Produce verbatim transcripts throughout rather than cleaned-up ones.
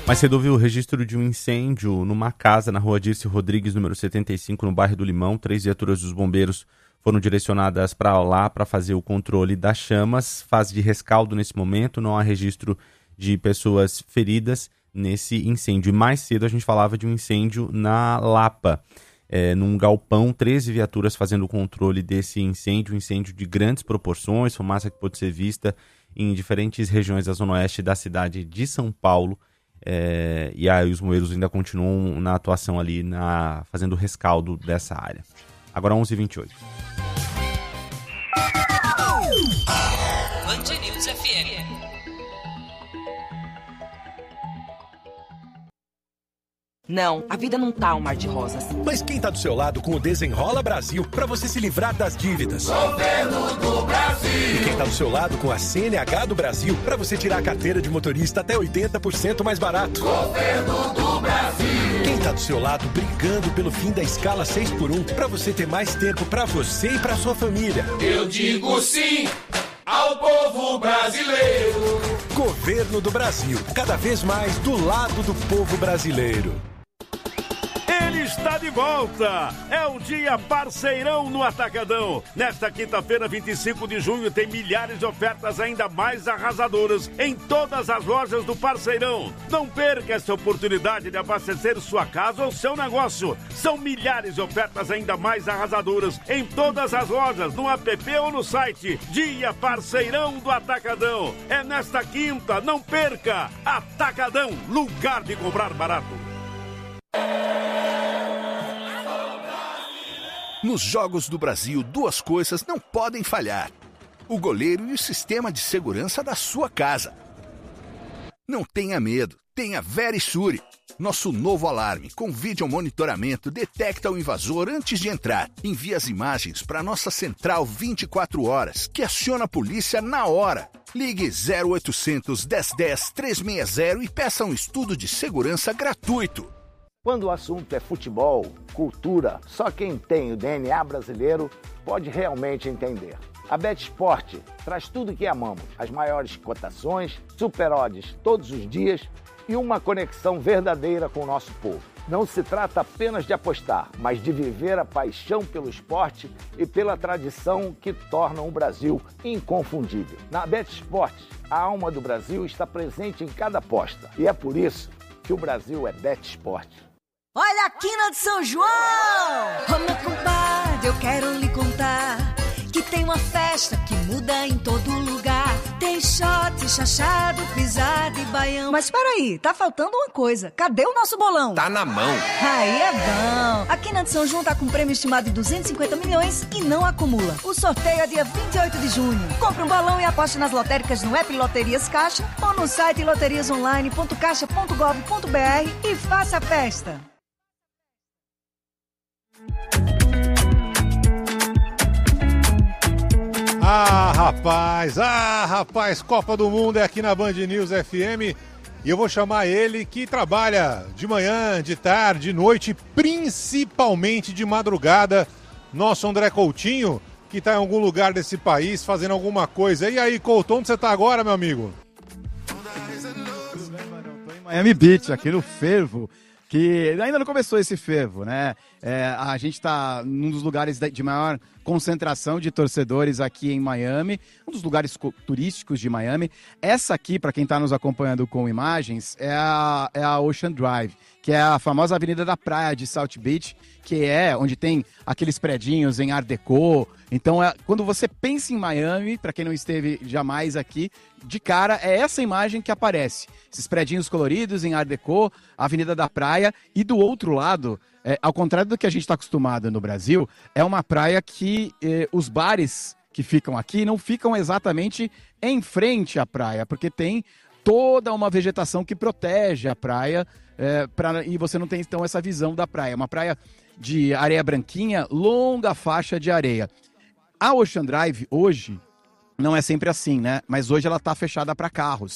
Mais cedo houve o registro de um incêndio numa casa na rua Dirce Rodrigues, número setenta e cinco, no bairro do Limão. Três viaturas dos bombeiros foram direcionadas para lá para fazer o controle das chamas. Fase de rescaldo nesse momento, não há registro de pessoas feridas nesse incêndio. E mais cedo a gente falava de um incêndio na Lapa, é, num galpão, treze viaturas fazendo o controle desse incêndio, um incêndio de grandes proporções, fumaça que pôde ser vista em diferentes regiões da zona oeste da cidade de São Paulo. É, e aí os bombeiros ainda continuam na atuação ali, na, fazendo o rescaldo dessa área. Agora onze e vinte e oito. Band News F M. Não, a vida não tá um mar de rosas. Mas quem tá do seu lado com o Desenrola Brasil pra você se livrar das dívidas? Governo do Brasil! E quem tá do seu lado com a C N H do Brasil pra você tirar a carteira de motorista até oitenta por cento mais barato? Governo do Brasil! Quem tá do seu lado brigando pelo fim da escala seis por um pra você ter mais tempo pra você e pra sua família? Eu digo sim ao povo brasileiro! Governo do Brasil, cada vez mais do lado do povo brasileiro. Ele está de volta! É o dia Parceirão no Atacadão. Nesta quinta-feira, vinte e cinco de junho, tem milhares de ofertas ainda mais arrasadoras em todas as lojas do Parceirão. Não perca essa oportunidade de abastecer sua casa ou seu negócio. São milhares de ofertas ainda mais arrasadoras em todas as lojas, no app ou no site. Dia Parceirão do Atacadão. É nesta quinta, não perca! Atacadão, lugar de comprar barato. Nos Jogos do Brasil, duas coisas não podem falhar: o goleiro e o sistema de segurança da sua casa. Não tenha medo, tenha Verisure. Nosso novo alarme com vídeo monitoramento detecta o invasor antes de entrar. Envia as imagens para nossa central vinte e quatro horas, que aciona a polícia na hora. Ligue zero oitocentos, dez dez, trezentos e sessenta e peça um estudo de segurança gratuito. Quando o assunto é futebol, cultura, só quem tem o D N A brasileiro pode realmente entender. A BetSport traz tudo o que amamos, as maiores cotações, super odds todos os dias e uma conexão verdadeira com o nosso povo. Não se trata apenas de apostar, mas de viver a paixão pelo esporte e pela tradição que tornam o Brasil inconfundível. Na BetSport, a alma do Brasil está presente em cada aposta e é por isso que o Brasil é BetSport. Olha a quina de São João! Ô meu compadre, eu quero lhe contar que tem uma festa que muda em todo lugar. Tem shot, chachado, pisada e baião. Mas peraí, tá faltando uma coisa. Cadê o nosso bolão? Tá na mão. Aí é bom. A quina de São João tá com um prêmio estimado de duzentos e cinquenta milhões e não acumula. O sorteio é dia vinte e oito de junho. Compre um bolão e aposte nas lotéricas no app Loterias Caixa ou no site loterias online ponto caixa ponto gov ponto br e faça a festa. Ah, rapaz, ah, rapaz, Copa do Mundo é aqui na Band News F M e eu vou chamar ele que trabalha de manhã, de tarde, de noite, principalmente de madrugada, nosso André Coutinho, que está em algum lugar desse país fazendo alguma coisa. E aí, Couto, onde você está agora, meu amigo? Tudo bem, mano? Tô em Miami Beach, aqui no fervo. Que ainda não começou esse fervo, né? É, a gente está num dos lugares de maior concentração de torcedores aqui em Miami, um dos lugares turísticos de Miami. Essa aqui, para quem está nos acompanhando com imagens, é a, é a Ocean Drive, que é a famosa avenida da praia de South Beach, que é onde tem aqueles predinhos em Art Deco. Então, é, quando você pensa em Miami, para quem não esteve jamais aqui, de cara é essa imagem que aparece. Esses predinhos coloridos em Art Deco, a avenida da praia, e do outro lado, é, ao contrário do que a gente está acostumado no Brasil, é uma praia que eh, os bares que ficam aqui não ficam exatamente em frente à praia, porque tem toda uma vegetação que protege a praia, é, pra, e você não tem então essa visão da praia. É uma praia de areia branquinha, longa faixa de areia. A Ocean Drive hoje não é sempre assim, né? Mas hoje ela está fechada para carros.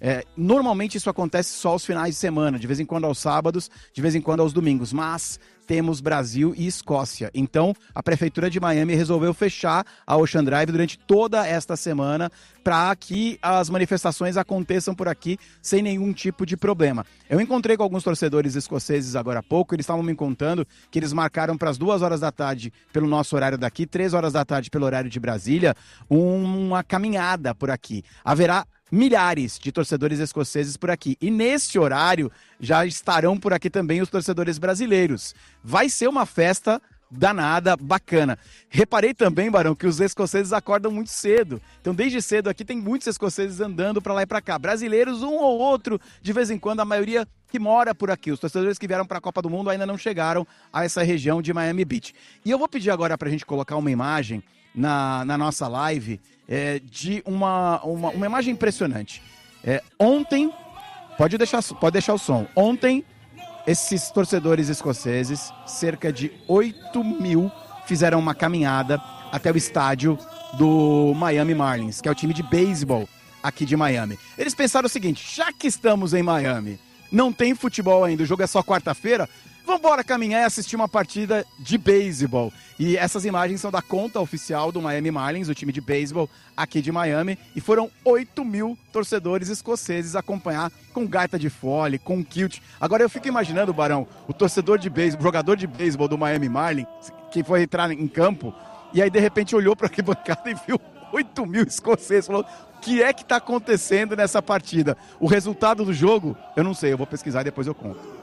É, normalmente isso acontece só aos finais de semana, de vez em quando aos sábados, de vez em quando aos domingos, mas temos Brasil e Escócia. Então, a Prefeitura de Miami resolveu fechar a Ocean Drive durante toda esta semana para que as manifestações aconteçam por aqui sem nenhum tipo de problema. Eu encontrei com alguns torcedores escoceses agora há pouco, eles estavam me contando que eles marcaram para as duas horas da tarde pelo nosso horário daqui, três horas da tarde pelo horário de Brasília, uma caminhada por aqui. Haverá milhares de torcedores escoceses por aqui. E nesse horário já estarão por aqui também os torcedores brasileiros. Vai ser uma festa danada, bacana. Reparei também, Barão, que os escoceses acordam muito cedo. Então, desde cedo aqui tem muitos escoceses andando para lá e para cá. Brasileiros, um ou outro, de vez em quando, a maioria que mora por aqui. Os torcedores que vieram para a Copa do Mundo ainda não chegaram a essa região de Miami Beach. E eu vou pedir agora para a gente colocar uma imagem na, na nossa live é, de uma, uma, uma imagem impressionante. É, ontem, pode deixar, pode deixar o som. Ontem, esses torcedores escoceses, cerca de oito mil, fizeram uma caminhada até o estádio do Miami Marlins, que é o time de beisebol aqui de Miami. Eles pensaram o seguinte: já que estamos em Miami, não tem futebol ainda, o jogo é só quarta-feira, vamos embora caminhar e assistir uma partida de beisebol. E essas imagens são da conta oficial do Miami Marlins, o time de beisebol aqui de Miami, e foram oito mil torcedores escoceses acompanhar com gaita de fole, com kilt. Agora eu fico imaginando, Barão, o torcedor de beisebol, o jogador de beisebol do Miami Marlins, que foi entrar em campo, e aí de repente olhou para a arquibancada e viu oito mil escoceses, falou: o que é que está acontecendo nessa partida? O resultado do jogo, eu não sei, eu vou pesquisar e depois eu conto.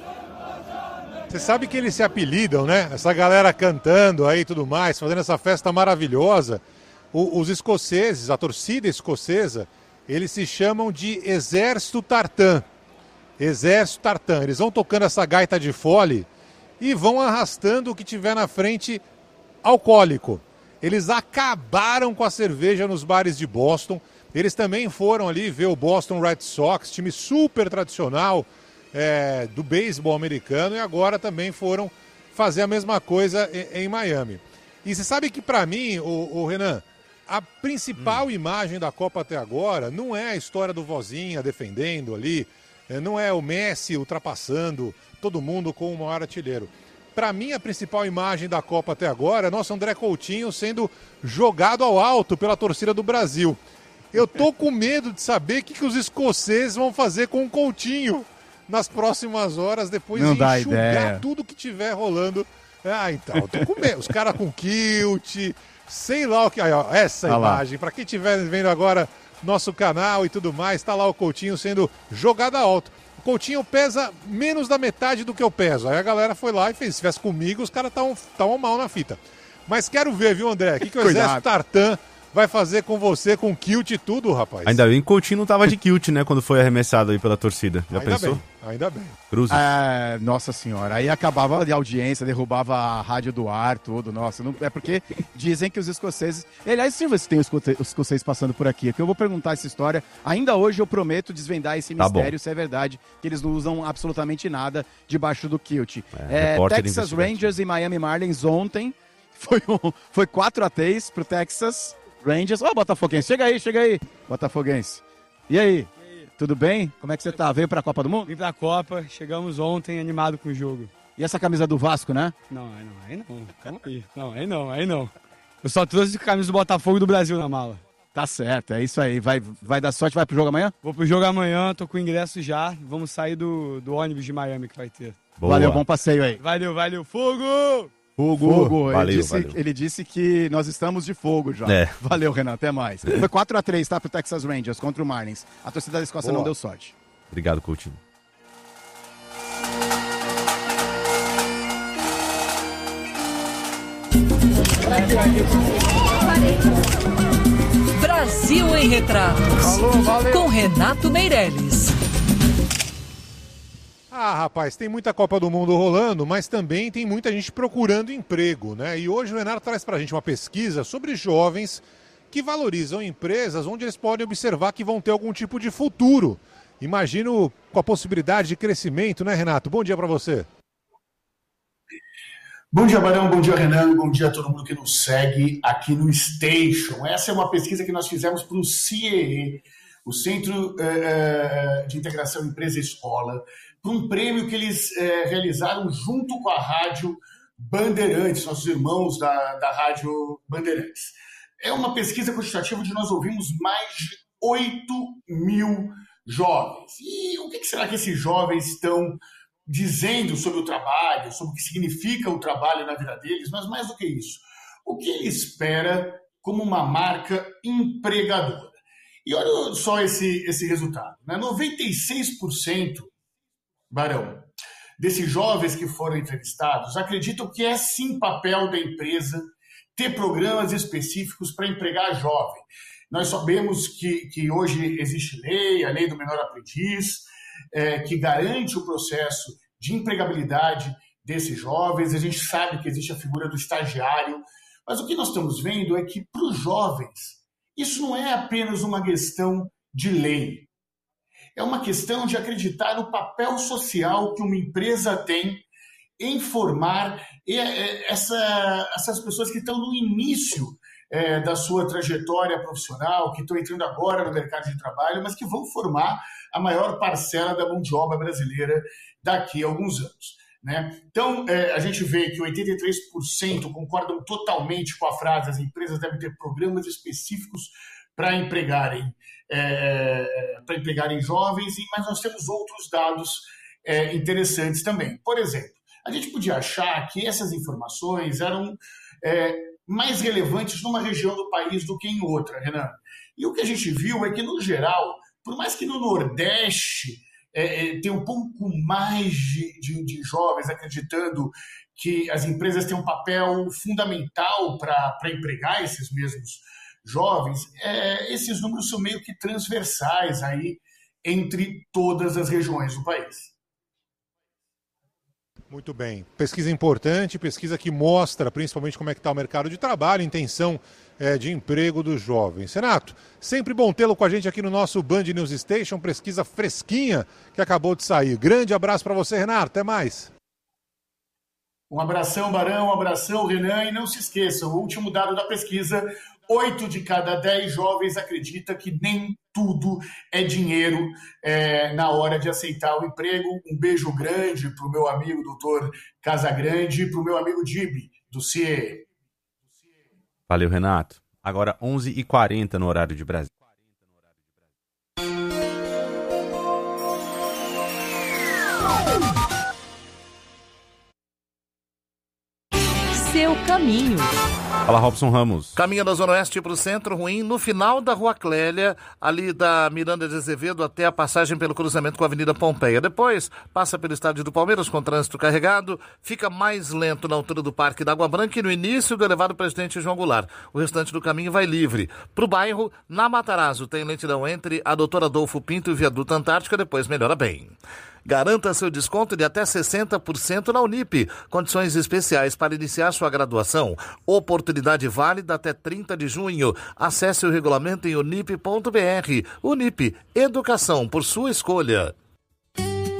Você sabe que eles se apelidam, né? Essa galera cantando aí e tudo mais, fazendo essa festa maravilhosa. O, os escoceses, a torcida escocesa, eles se chamam de Exército Tartan. Exército Tartan. Eles vão tocando essa gaita de fole e vão arrastando o que tiver na frente alcoólico. Eles acabaram com a cerveja nos bares de Boston. Eles também foram ali ver o Boston Red Sox, time super tradicional, É, do beisebol americano, e agora também foram fazer a mesma coisa em, em Miami. E você sabe que, para mim, o, o Renan, a principal hum. imagem da Copa até agora não é a história do Vozinha defendendo ali, não é o Messi ultrapassando todo mundo com o maior artilheiro. Para mim, a principal imagem da Copa até agora é nosso André Coutinho sendo jogado ao alto pela torcida do Brasil. Eu tô com medo de saber o que, que os escoceses vão fazer com o Coutinho nas próximas horas, depois não de dá enxugar ideia. Tudo que tiver rolando. Ah, então, eu tô com medo. Os caras com kilt, sei lá o que. Aí, ó, essa ah imagem, para quem estiver vendo agora nosso canal e tudo mais, tá lá o Coutinho sendo jogado alto. O Coutinho pesa menos da metade do que eu peso. Aí a galera foi lá e fez. Se tivesse comigo, os caras estavam mal na fita. Mas quero ver, viu, André? O que, que o Exército Tartan vai fazer com você, com kilt e tudo, rapaz? Ainda bem que o Coutinho não tava de kilt, né, quando foi arremessado aí pela torcida. Já ainda pensou? Bem, ainda bem. Cruzes. É, nossa senhora, aí acabava de audiência, derrubava a rádio do ar, tudo, nossa, não, é porque dizem que os escoceses... Aliás, se você tem os escoceses passando por aqui, que eu vou perguntar essa história, ainda hoje eu prometo desvendar esse tá mistério, bom. se é verdade, que eles não usam absolutamente nada debaixo do kilt. É, é, Texas Rangers e Miami Marlins ontem, foi, um, foi quatro a três pro Texas Rangers. Ô, Botafoguense, chega aí, chega aí, Botafoguense. E aí? E aí? Tudo bem? Como é que você tá? Veio pra Copa do Mundo? Vim pra Copa, chegamos ontem animado com o jogo. E essa camisa do Vasco, né? Não, aí não, aí não, calma aí. Não, aí não, aí não. Eu só trouxe a camisa do Botafogo e do Brasil na mala. Tá certo, é isso aí. Vai, vai dar sorte, vai pro jogo amanhã? Vou pro jogo amanhã, tô com o ingresso já. Vamos sair do, do ônibus de Miami que vai ter. Boa. Valeu, bom passeio aí. Valeu, valeu. Fogo! Fogo! Fogo. Valeu, ele, disse, valeu. ele disse que nós estamos de fogo já. É. Valeu, Renan, até mais. Foi quatro a três, tá, pro Texas Rangers contra o Marlins. A torcida da Escócia Boa. não deu sorte. Obrigado, Coutinho. Brasil em Retratos. Alô, valeu. Com Renato Meirelles. Ah, rapaz, tem muita Copa do Mundo rolando, mas também tem muita gente procurando emprego, né? E hoje o Renato traz pra gente uma pesquisa sobre jovens que valorizam empresas onde eles podem observar que vão ter algum tipo de futuro. Imagino com a possibilidade de crescimento, né, Renato? Bom dia pra você. Bom dia, Barão, bom dia, Renan, bom dia a todo mundo que nos segue aqui no Station. Essa é uma pesquisa que nós fizemos para o C E E, o Centro eh, de Integração Empresa-Escola, para um prêmio que eles eh, realizaram junto com a Rádio Bandeirantes, nossos irmãos da, da Rádio Bandeirantes. É uma pesquisa quantitativa onde nós ouvimos mais de oito mil jovens. E o que será que esses jovens estão dizendo sobre o trabalho, sobre o que significa o trabalho na vida deles, mas mais do que isso, o que ele espera como uma marca empregadora. E olha só esse, esse resultado, né? noventa e seis por cento, Barão, desses jovens que foram entrevistados acreditam que é sim papel da empresa ter programas específicos para empregar jovem. Nós sabemos que, que hoje existe lei, a lei do menor aprendiz, é, que garante o processo de empregabilidade desses jovens. A gente sabe que existe a figura do estagiário, mas o que nós estamos vendo é que para os jovens isso não é apenas uma questão de lei. É uma questão de acreditar no papel social que uma empresa tem em formar essa, essas pessoas que estão no início é, da sua trajetória profissional, que estão entrando agora no mercado de trabalho, mas que vão formar a maior parcela da mão de obra brasileira daqui a alguns anos. Né? Então, é, a gente vê que oitenta e três por cento concordam totalmente com a frase: as empresas devem ter programas específicos para empregarem, é, para empregarem jovens, mas nós temos outros dados é, interessantes também. Por exemplo, a gente podia achar que essas informações eram é, mais relevantes numa região do país do que em outra, Renan. E o que a gente viu é que, no geral, por mais que no Nordeste é, tem um pouco mais de, de, de jovens acreditando que as empresas têm um papel fundamental para empregar esses mesmos jovens, é, esses números são meio que transversais aí entre todas as regiões do país. Muito bem. Pesquisa importante, pesquisa que mostra principalmente como é que está o mercado de trabalho, intenção é, de emprego dos jovens. Renato, sempre bom tê-lo com a gente aqui no nosso Band News Station, pesquisa fresquinha que acabou de sair. Grande abraço para você, Renato. Até mais. Um abração, Barão, um abração, Renan. E não se esqueçam, o último dado da pesquisa: oito de cada dez jovens acredita que nem tudo é dinheiro é, na hora de aceitar o emprego. Um beijo grande para o meu amigo doutor Casagrande e para o meu amigo Dibi, do C I E. Valeu, Renato. Agora onze e quarenta no horário de Brasília. Seu caminho. Fala, Robson Ramos. Caminho da Zona Oeste para o centro, ruim, no final da Rua Clélia, ali da Miranda de Azevedo até a passagem pelo cruzamento com a Avenida Pompeia. Depois, passa pelo estádio do Palmeiras com trânsito carregado, fica mais lento na altura do Parque da Água Branca e no início do elevado Presidente João Goulart. O restante do caminho vai livre. Para o bairro, na Matarazzo, tem lentidão entre a Doutor Adolfo Pinto e o Viaduto Antártica, depois melhora bem. Garanta seu desconto de até sessenta por cento na Unip. Condições especiais para iniciar sua graduação. Oportunidade válida até trinta de junho. Acesse o regulamento em unip ponto br. Unip, educação por sua escolha.